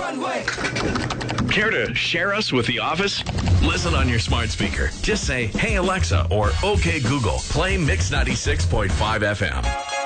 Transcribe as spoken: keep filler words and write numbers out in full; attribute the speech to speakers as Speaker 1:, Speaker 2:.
Speaker 1: one way.
Speaker 2: Care to share us with the office? Listen on your smart speaker. Just say, "Hey Alexa," or "Okay Google, play Mix ninety-six point five F M."